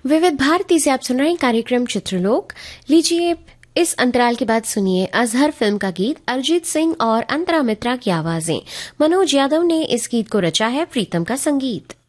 विविध भारती से आप सुन रहे हैं कार्यक्रम चित्रलोक। लीजिए इस अंतराल के बाद सुनिए अजहर फिल्म का गीत, अरिजीत सिंह और अंतरा मित्रा की आवाजें। मनोज यादव ने इस गीत को रचा है, प्रीतम का संगीत।